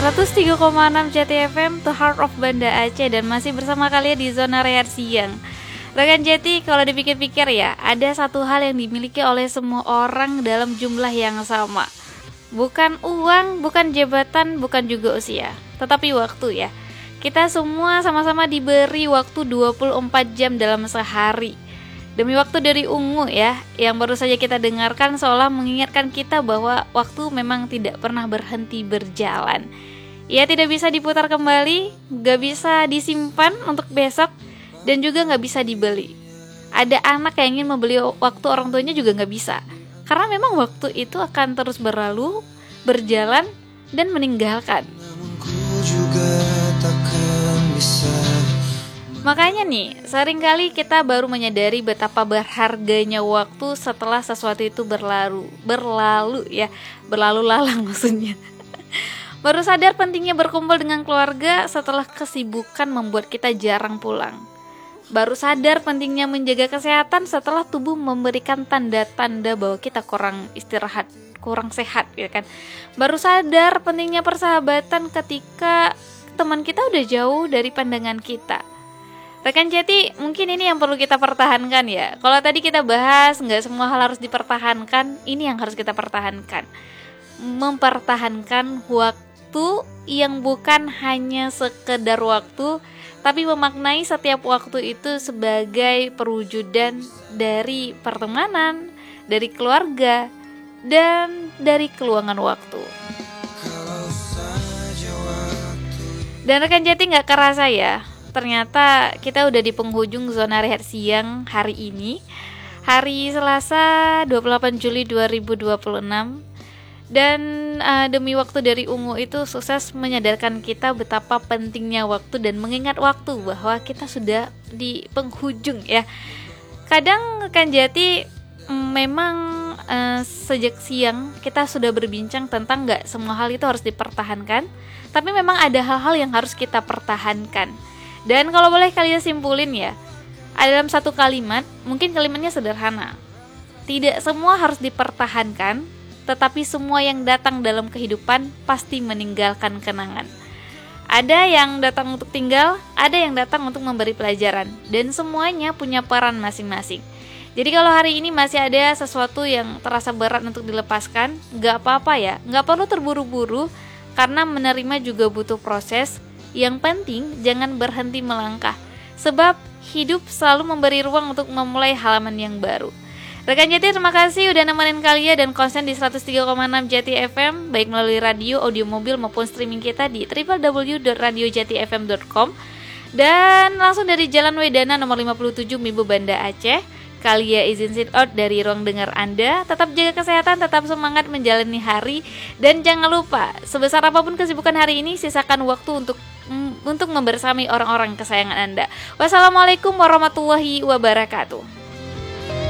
103,6 Jati FM, The Heart of Banda Aceh. Dan masih bersama kalian di Zona Rehat Siang. Rekan Jati, kalau dipikir-pikir ya, ada satu hal yang dimiliki oleh semua orang dalam jumlah yang sama. Bukan uang, bukan jabatan, bukan juga usia, tetapi waktu ya. Kita semua sama-sama diberi waktu 24 jam dalam sehari. Demi waktu dari Ungu ya, yang baru saja kita dengarkan seolah mengingatkan kita bahwa waktu memang tidak pernah berhenti berjalan. Ia tidak bisa diputar kembali, gak bisa disimpan untuk besok, dan juga gak bisa dibeli. Ada anak yang ingin membeli waktu orang tuanya juga gak bisa, karena memang waktu itu akan terus berlalu, berjalan, dan meninggalkan. Makanya nih, seringkali kita baru menyadari betapa berharganya waktu setelah sesuatu itu berlalu lalang maksudnya. Baru sadar pentingnya berkumpul dengan keluarga setelah kesibukan membuat kita jarang pulang. Baru sadar pentingnya menjaga kesehatan setelah tubuh memberikan tanda-tanda bahwa kita kurang istirahat, kurang sehat ya kan. Baru sadar pentingnya persahabatan ketika teman kita udah jauh dari pandangan kita. Rekan Jati, mungkin ini yang perlu kita pertahankan ya. Kalau tadi kita bahas nggak semua hal harus dipertahankan, ini yang harus kita pertahankan. Mempertahankan waktu yang bukan hanya sekedar waktu, tapi memaknai setiap waktu itu sebagai perwujudan dari pertemanan, dari keluarga, dan dari keluangan waktu. Dan rekan Jati nggak kerasa ya, ternyata kita udah di penghujung Zona Rehat Siang hari ini, hari Selasa 28 Juli 2026. Dan demi waktu dari Ungu itu sukses menyadarkan kita betapa pentingnya waktu dan mengingat waktu bahwa kita sudah di penghujung ya. Kadang rekan Jati memang sejak siang kita sudah berbincang tentang gak semua hal itu harus dipertahankan, tapi memang ada hal-hal yang harus kita pertahankan. Dan kalau boleh kalian simpulin ya, ada dalam satu kalimat, mungkin kalimatnya sederhana. Tidak semua harus dipertahankan, tetapi semua yang datang dalam kehidupan pasti meninggalkan kenangan. Ada yang datang untuk tinggal, ada yang datang untuk memberi pelajaran, dan semuanya punya peran masing-masing. Jadi kalau hari ini masih ada sesuatu yang terasa berat untuk dilepaskan, gak apa-apa ya, gak perlu terburu-buru, karena menerima juga butuh proses. Yang penting jangan berhenti melangkah, sebab hidup selalu memberi ruang untuk memulai halaman yang baru. Rekan Jati, terima kasih udah nemenin kalian dan konsen di 103,6 Jati FM, baik melalui radio, audio mobil maupun streaming kita di www.radiojatifm.com. Dan langsung dari Jalan Wedana nomor 57 Mibu Banda Aceh. Kalian izin sit out dari ruang dengar Anda. Tetap jaga kesehatan, tetap semangat menjalani hari, dan jangan lupa sebesar apapun kesibukan hari ini, sisakan waktu untuk membersami orang-orang kesayangan Anda. Wassalamualaikum warahmatullahi wabarakatuh.